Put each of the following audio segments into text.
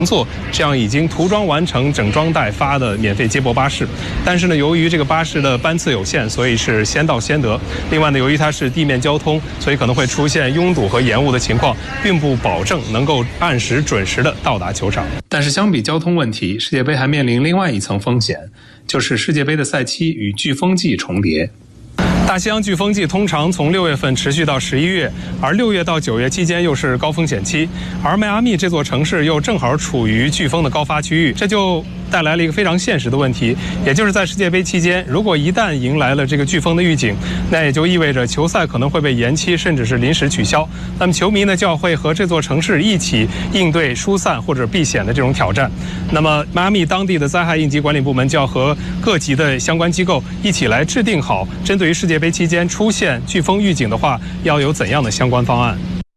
坐这样已经涂装完成、整装待发的免费接驳巴士。但是呢，由于这个巴士的班次有限，所以是先到先得。另外呢，由于它是地面交通，所以可能会出现拥堵和延误的情况，并不保证能够按时准时的到达球场。但是相比交通问题，世界杯还面临另外一层风险，就是世界杯的赛期与飓风季重叠。大西洋飓风季通常从6月份持续到11月，而6月到9月期间又是高风险期，而迈阿密这座城市又正好处于飓风的高发区域，这就带来了一个非常现实的问题，也就是在世界杯期间，如果一旦迎来了这个飓风的预警，那也就意味着球赛可能会被延期，甚至是临时取消。那么球迷呢，就要会和这座城市一起应对疏散或者避险的这种挑战。那么迈阿密当地的灾害应急管理部门就要和各级的相关机构一起来制定好，针对于世界杯期间出现飓风预警的话，要有怎样的相关方案。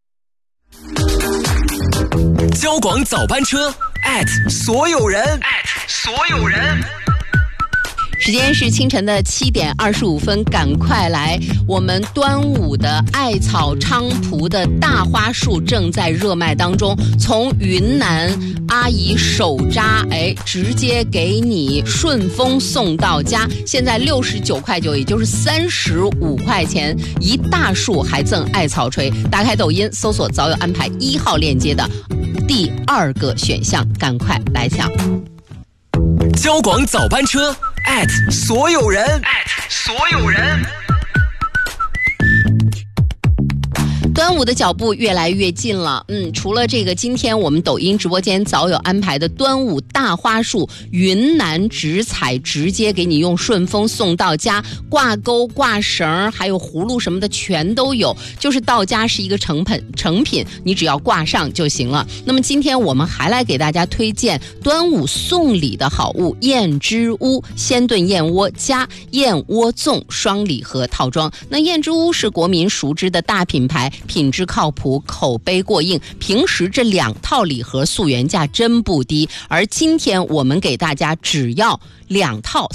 交广早班车所有人， 时间是清晨的7点25分，赶快来！我们端午的艾草菖蒲的大花树正在热卖当中，从云南阿姨手扎，直接给你顺丰送到家。现在69.9块，也就是35块钱一大束，还赠艾草锤。打开抖音搜索早有安排1号链接的第2个选项，赶快来抢！ 交广早班车所有人， 端午的脚步越来越近了，除了这个今天我们抖音直播间早有安排的端午大花树云南直采，直接给你用顺丰送到家，挂钩挂绳还有葫芦什么的全都有，就是到家是一个成品，你只要挂上就行了。那么今天我们还来给大家推荐端午送礼的好物燕之屋鲜炖燕窝加燕窝粽双礼盒套装。那燕之屋是国民熟知的大品牌，品质靠谱，口碑过硬，平时这2套礼盒溯源价真不低，而今天我们给大家只要2套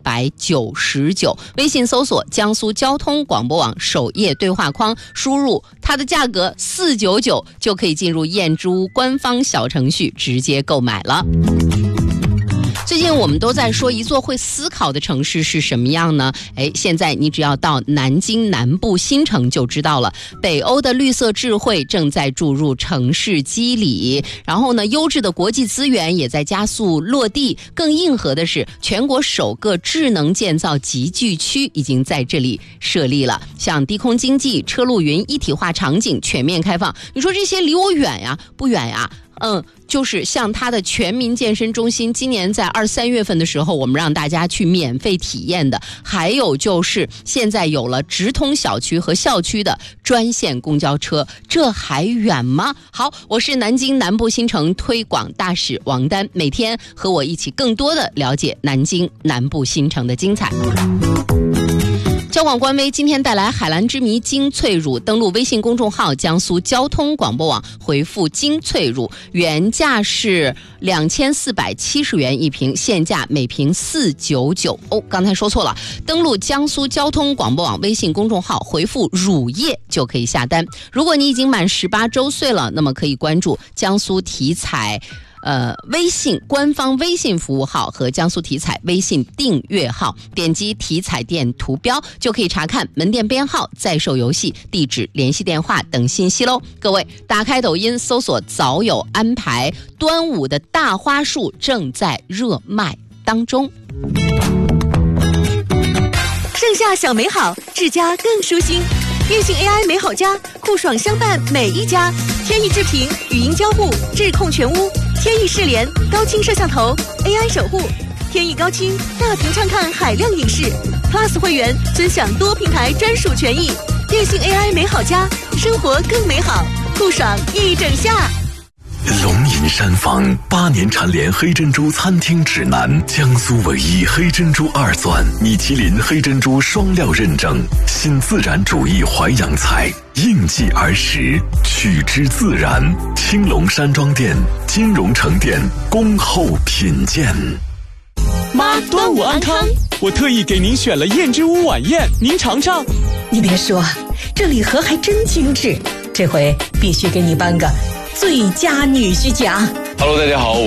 499，微信搜索江苏交通广播网首页对话框，输入它的价格499就可以进入燕之屋官方小程序直接购买了。最近我们都在说一座会思考的城市是什么样呢？现在你只要到南京南部新城就知道了。北欧的绿色智慧正在注入城市肌理，然后呢，优质的国际资源也在加速落地。更硬核的是，全国首个智能建造集聚区已经在这里设立了，像低空经济、车路云一体化场景全面开放。你说这些离我远呀？不远呀。就是像它的全民健身中心，今年在2、3月份的时候，我们让大家去免费体验的。还有就是现在有了直通小区和校区的专线公交车，这还远吗？好，我是南京南部新城推广大使王丹，每天和我一起更多的了解南京南部新城的精彩。交广官微今天带来海蓝之谜精粹乳，登录微信公众号江苏交通广播网，回复精粹乳，原价是2470元一瓶，现价每瓶499。刚才说错了，登录江苏交通广播网微信公众号，回复乳液就可以下单。如果你已经满18周岁了，那么可以关注江苏体彩微信官方微信服务号和江苏体彩微信订阅号，点击体彩店图标就可以查看门店编号、在售游戏、地址、联系电话等信息喽。各位打开抖音搜索早有安排，端午的大花树正在热卖当中。 盛夏小美好，治家更舒心。电信 AI 美好家，酷爽相伴每一家。天翼智屏语音交互，智控全屋。天翼视联高清摄像头 AI 守护，天翼高清大屏畅看海量影视 Plus 会员尊享多平台专属权益。电信 AI 美好家，生活更美好，酷爽一整夏。 龙吟山房8年蝉联黑珍珠餐厅指南，江苏唯一黑珍珠2钻，米其林黑珍珠双料认证，新自然主义淮扬菜，应季而食，取之自然。青龙山庄店、金融城店恭候品鉴。 妈，端午安康！我特意给您选了燕之屋晚宴，您尝尝。 你别说，这礼盒还真精致，这回必须给你颁个最佳女婿奖。 Hello， 大家好。